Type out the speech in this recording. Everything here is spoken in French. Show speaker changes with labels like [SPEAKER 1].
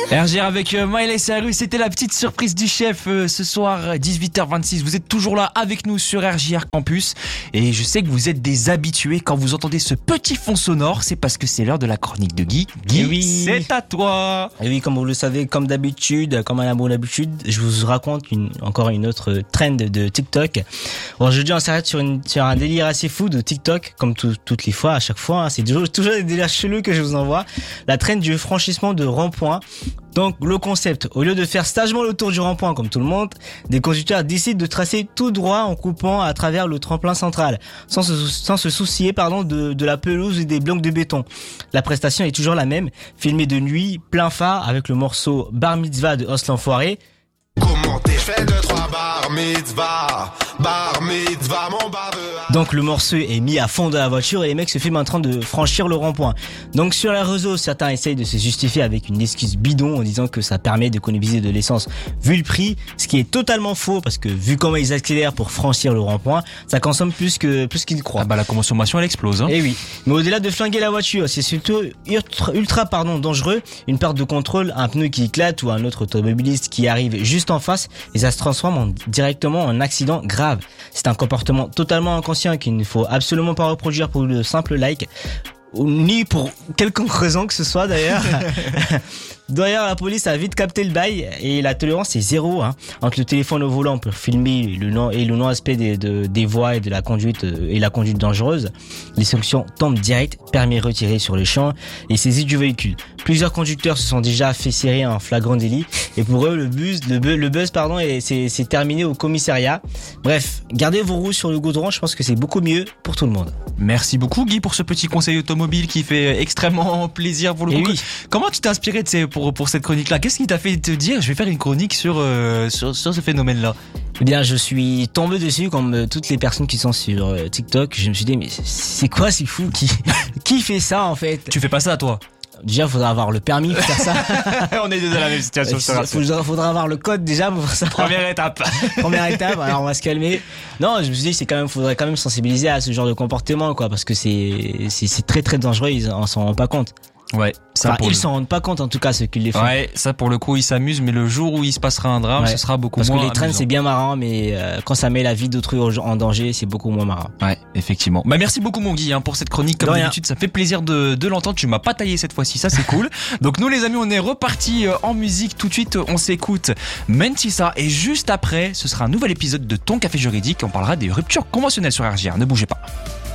[SPEAKER 1] RGR avec Miley Cyrus, c'était la petite surprise du chef ce soir 18h26. Vous êtes toujours là avec nous sur RGR Campus et je sais que vous êtes des habitués quand vous entendez ce petit fond sonore, c'est parce que c'est l'heure de la chronique de Guy. Guy,
[SPEAKER 2] oui.
[SPEAKER 1] C'est à toi.
[SPEAKER 2] Et oui, comme vous le savez, comme d'habitude, comme à la bonne habitude, je vous raconte encore une autre trend de TikTok. Aujourd'hui, on s'arrête sur un délire assez fou de TikTok, comme toutes les fois, à chaque fois. Hein, c'est toujours des délires chelous que je vous envoie. La trend du franchissement de rond-point. Donc le concept, au lieu de faire sagement le tour du rond-point comme tout le monde, des conducteurs décident de tracer tout droit en coupant à travers le tremplin central, sans se soucier de la pelouse ou des blocs de béton. La prestation est toujours la même, filmée de nuit, plein phare, avec le morceau Bar Mitzvah de Os l'Enfoiré.
[SPEAKER 3] Commenter, je fais 2-3 bar mitzvah, mon bar de...
[SPEAKER 2] Donc le morceau est mis à fond dans la voiture et les mecs se filment en train de franchir le rond-point. Donc sur les réseaux, certains essayent de se justifier avec une excuse bidon en disant que ça permet d'économiser de l'essence vu le prix, ce qui est totalement faux parce que vu comment ils accélèrent pour franchir le rond-point, ça consomme plus qu'ils croient.
[SPEAKER 1] Ah bah la consommation elle explose hein.
[SPEAKER 2] Et oui, mais au-delà de flinguer la voiture, c'est surtout ultra dangereux, une perte de contrôle, un pneu qui éclate ou un autre automobiliste qui arrive juste en face et ça se transforme directement en accident grave. C'est un comportement totalement inconscient qu'il ne faut absolument pas reproduire pour le simple like, ni pour quelconque raison que ce soit d'ailleurs. D'ailleurs, la police a vite capté le bail et la tolérance est zéro entre le téléphone au volant pour filmer le non-respect des voies et de la conduite et la conduite dangereuse. Les sanctions tombent direct, permis retiré sur le champ et saisie du véhicule. Plusieurs conducteurs se sont déjà fait serrer en flagrant délit et pour eux le buzz c'est terminé au commissariat. Bref, gardez vos roues sur le goudron, je pense que c'est beaucoup mieux pour tout le monde.
[SPEAKER 1] Merci beaucoup Guy pour ce petit conseil automobile qui fait extrêmement plaisir pour le coup.
[SPEAKER 2] Oui.
[SPEAKER 1] Comment tu t'es inspiré pour cette chronique-là? Qu'est-ce qui t'a fait te dire je vais faire une chronique sur ce phénomène-là?
[SPEAKER 2] Eh bien, je suis tombé dessus comme toutes les personnes qui sont sur TikTok. Je me suis dit mais c'est quoi, c'est fou qui fait ça en fait?
[SPEAKER 1] Tu fais pas ça toi?
[SPEAKER 2] Déjà, il faudra avoir le permis pour faire ça.
[SPEAKER 1] On est dans la même situation.
[SPEAKER 2] Faudra avoir le code déjà pour faire ça.
[SPEAKER 1] Première étape.
[SPEAKER 2] Alors on va se calmer. Non, je me suis dit faudrait quand même sensibiliser à ce genre de comportement quoi, parce que c'est très dangereux, ils en s'en rendent pas compte.
[SPEAKER 1] Ouais,
[SPEAKER 2] ils s'en rendent pas compte en tout cas ceux qui les font.
[SPEAKER 1] Ouais, ça pour le coup ils s'amusent, mais le jour où il se passera un drame, ce sera beaucoup moins
[SPEAKER 2] parce que les trains
[SPEAKER 1] amusant.
[SPEAKER 2] C'est bien marrant, mais quand ça met la vie d'autrui en danger, c'est beaucoup moins marrant.
[SPEAKER 1] Ouais, effectivement. Bah merci beaucoup mon Guy pour cette chronique, comme d'habitude ça fait plaisir de l'entendre. Tu m'as pas taillé cette fois-ci, ça c'est cool. Donc nous les amis, on est reparti en musique tout de suite. On s'écoute Mentissa et juste après ce sera un nouvel épisode de Ton Café Juridique. On parlera des ruptures conventionnelles sur RGR. Ne bougez pas.